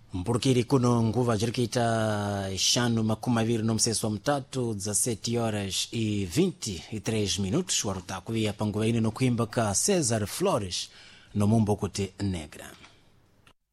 Mpurukiri kuno nguva jirikita shanu makumaviri no mseso wa mtatu za 7:23 waruta kuvia panguva ine no kuimba ka Cesar Flores no mumbo kuti Negra.